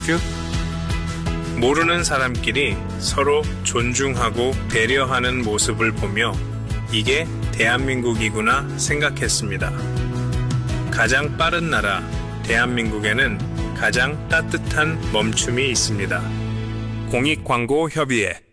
큐. 모르는 사람끼리 서로 존중하고 배려하는 모습을 보며 이게 대한민국이구나 생각했습니다. 가장 빠른 나라 대한민국에는 가장 따뜻한 멈춤이 있습니다. 공익광고협의회